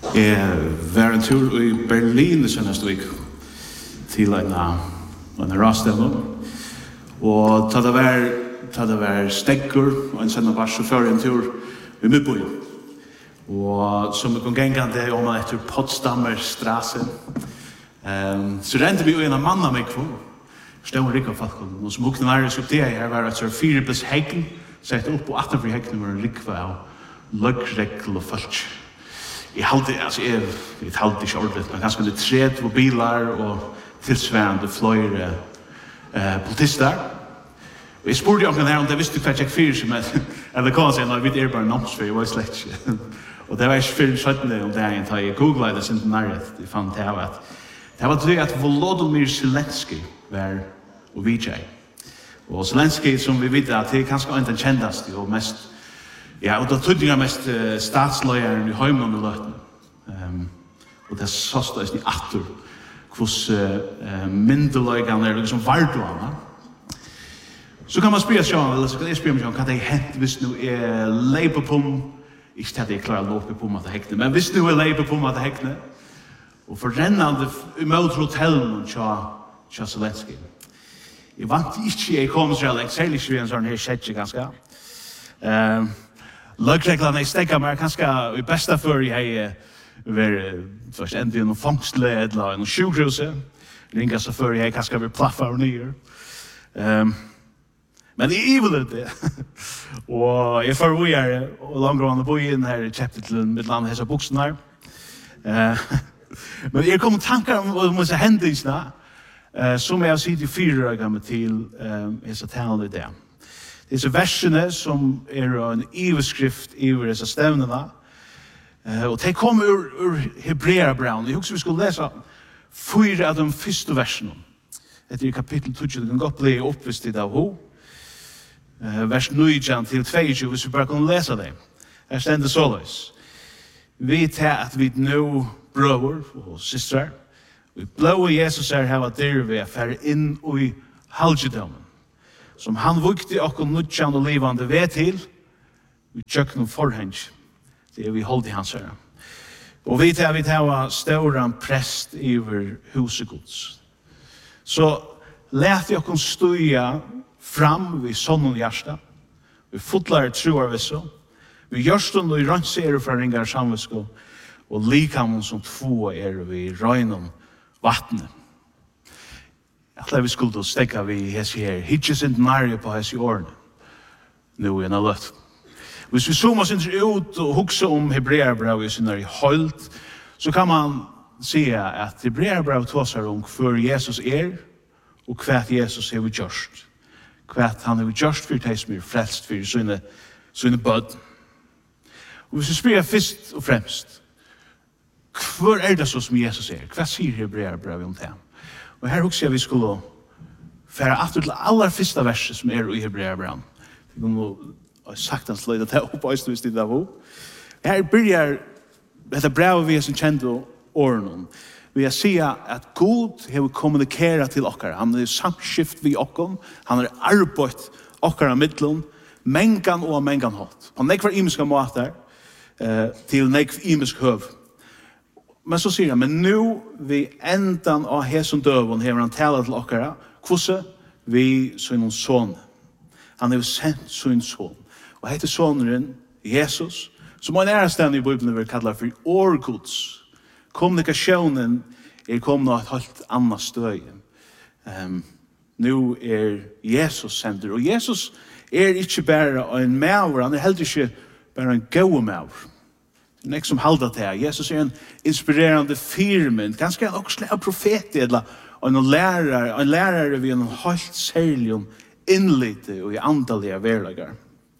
var en tur i Berlin det senaste vik till en rastställning. Och ta det var stäckor och en sån bara chaufför en tur i Midboy. Och som vi kom gängande om efter Potsdamer Straße. Så rände vi en mann av mig kvar. Stod rika folk och som hukte när så det här var så fyrbes häcken sätt upp och åter för häcken var rikva och luggräck och folk. Jag hade alltså jag hade inte ordentligt men ganska det träd och bilar och tillsvärande flöjre politister. Och jag spurgade om den här om det visste vad jag fyr som eller kan säga när vi är bara noms för var släkt. Och det var ju för sjutton om det här inte jag googlade det sen när jag fann det var det att Volodymyr Zelensky var och VJ. Och Zelensky som vi vet att det är kanske inte den kändaste och mest ja, och då tydligen mest statslöjaren i Heimann och Löten. Och det sås det i attor hos myndelöjgan är liksom vardoarna. Så kan man spela sig eller så kan jag spela mig kan det hänt hvis nu är Labour-pum inte att jag klarar Labour-pum att häckna men hvis nu är Labour-pum att häckna och för rennande emot hotellen tja Zelensky. Jag vant inte jag kommer så jag särskilt en sån här sketch ganska. Lagreglarna i stäcka mig ganska i bästa för jag var först ändå en fångstled eller en sjukhuse. Ringa så för jag ganska vill plaffa och ner. Men det är väl det. Och jag får vi är och långgående på in här i kapitlen med land dessa boxarna här. Men jag kommer tankar om dessa händelserna som jag sitter 4 år gammal till dessa talande det. Dessa verserna som är en överskrift över dessa stämnerna. Och det kommer ur Hebreerbrevet. Jag också vi skulle läsa 4 av de första verserna. Det är kapitel 2, det kan gott bli uppvisst av ho. Vers 9 till 22, hvis vi bara kan läsa det. Här ständer således. Vi tar att vi nu bröder och systrar. Vi blåa Jesus är här att där vi är färre in i halvgedomen. Som han vukte och nutjan och levande vet till. Vi tjöknar forhäng. Det är vi hållt i hans herre. Och vi tar stora präst över husegods. Så lät jag oss stöja fram vid sonnen hjärsta. Vi fotlar troar vi så. Vi görsten och rönser för ringar samvetsko. Och likamon som två vi röjnon vattnet. Jag tror vi skulle stäcka vid hessi her. Hitches inte närje på hessi årene. Nu är det lätt. Hvis vi zoomar oss inte ut och huxa om Hebreerbrevet som är i höjt så kan man säga att Hebreerbrevet tåsar om för Jesus och kvart Jesus har vi gjort. Kvart han har vi gjort för det som är frälst för sina böd. Och hvis vi spyrir först och främst hvor är det så som Jesus är? Vad säger Hebreerbrevet om det? Och här också vi skulle færa efter till allra första verset som är i Hebreerbrevet. Vi kommer sagt att slöjda det upp och just det av. Här börjar detta brev vi som kände åren. Vi har säga att Gud har kommunikerat till oss. Han har samskift vid oss. Han har arbetat oss av mittlen. Mängan och mängan hårt. På nekvar imiska matar till nekvar imisk höv. Men så säger han, men nu vi ändan av hässon dövon har han talat till oss. Kvosse vi sin son. Han har sänt sin son. Och heter sonen Jesus. Som en ärastande i Bibeln vi kallar för årgods. Kommunikationen kommit att helt annat stöj. Nu Jesus sänder. Och Jesus inte bara en maur. Han heller inte bara en god maur. Det är som halda det här. Jesus en inspirerande firmen. Ganska också en profet eller en lärare vid en helt särlig inlite och i andaliga verlagar.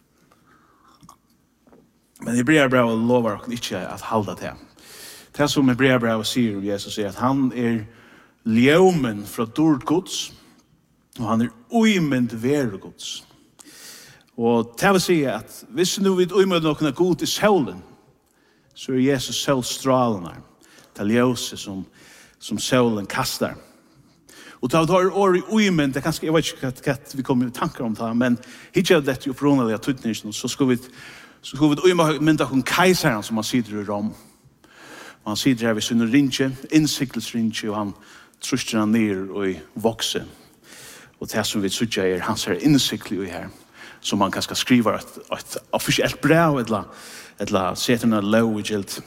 Men Hebreerbrevet lovar oss inte att halda det. Det som Hebreerbrevet säger om Jesus är att han ljomen från dårt Guds och han oimend vergods. Och det vill säga att hvis nu vid oimend någon god i solen så Jesus solstrålarna till ljuset som solen kastar. Och då har år i oimend, det kanske jag vet inte att vi kommer i tankar om det men hittar jag det upp ronaliga tutningen så ska vi mynda om kejsaren som man sitter i Rom. han sitter her ved sin ringe, innsiktelsringe, og han truster han ned og vokser. Og det som vi sier hans her innsiktlig her, som man kanskje skriver et offisielt brev, eller setter en lov i gilt.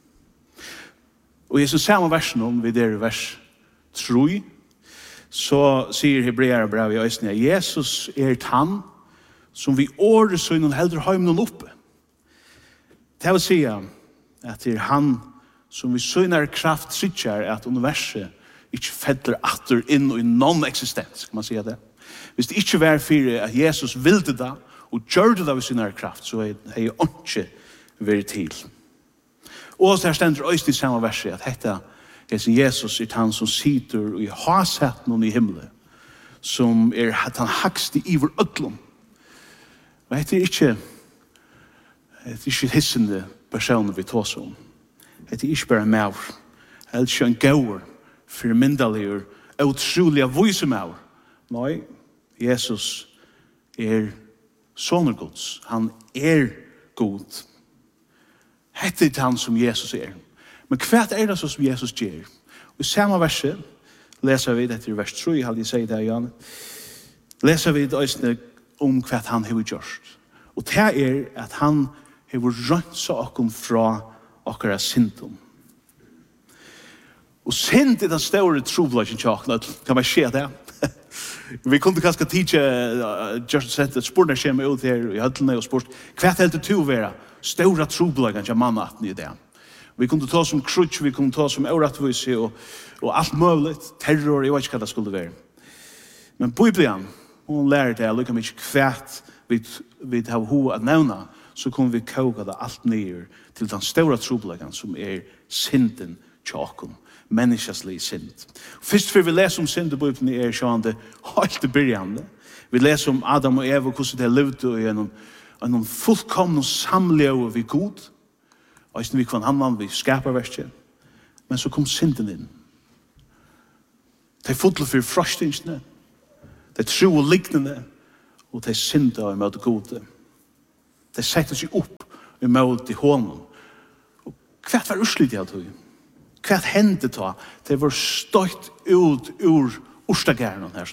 Og i samme versen, om vi der i vers 3, så sier Hebreer brev i øyne at Jesus han som vi året så innan heldre heimen oppe. Det vil si at det han som vi søgner kraft sikker at universet ikke fettler atter inn i non-existens, kan man si det. Hvis det ikke var for at Jesus ville det og gjør det av sin kraft, så er det ikke vært til. Og så her stender øyne i samme verset at dette Jesus han som sitter i hasetten i himmelen, som han hakst i iver ødlom. Og det er ikke hissende personer vi tar om. Det er ikke bare maur. Det er ikke en gauer, formindaliger, utrolig vise maur. Nei, Jesus soner Guds. Han god. Hette er han som Jesus Men hva det som Jesus gjør? Og i samme verset leser vi dette i vers 3, hadde jeg sagt det, Jan. Leser vi det om hva han har gjort. Og det at han har rønt oss fra akkurat syndom. Og synd den store trobladjen tjoklet, kan man se det? Vi kunne kanskje tidse, just sett et spørsmål kommer ut her i høttene og spørsmål, hva helt det til å være store trobladjen til mannaten i det? Vi kunne ta som krutsch, vi kunne ta som øretvise og alt mulig, terror, jeg vet ikke hva det skulle være. Men Bibelen, hun lærer det, lukket mye kvært vi har hva å nevne, så kunne vi koka det alt ned til den store trobladjen som synden tjokken. Menneskeslig synd. Først for vi leser om synd i Bibelen sånn det helt i begynnende. Vi leser om Adam og Eva, hvordan de levde i en fullkomne samleve ved Gud. Og vi kvann annan vi skaperverket. Men så kom synden inn. De fotler for frøstingsene. De tro og liknende. Og de synder i møte gode. De setter seg opp i møte hånden. Og hva var urslit jeg tog? Hva hendte da? Det var støtt ut ur Orstagæren her